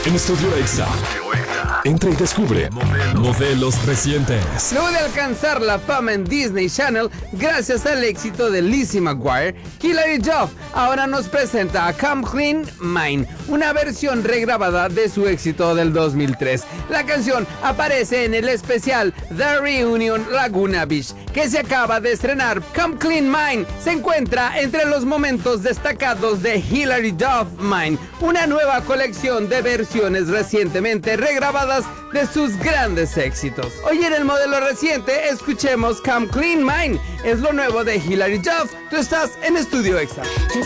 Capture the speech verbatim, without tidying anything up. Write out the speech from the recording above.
En Estudio Exa. Entra y descubre modelos recientes. Luego de alcanzar la fama en Disney Channel, gracias al éxito de Lizzie McGuire, Hilary Duff ahora nos presenta a Come Clean Mine, una versión regrabada de su éxito del dos mil tres. La canción aparece en el especial The Reunion Laguna Beach, que se acaba de estrenar. Come Clean Mine se encuentra entre los momentos destacados de Hilary Duff Mine, una nueva colección de versiones recientemente regrabadas de sus grandes éxitos. Hoy en el modelo reciente escuchemos Come Clean Mine, es lo nuevo de Hilary Duff. Tú estás en Estudio Exa.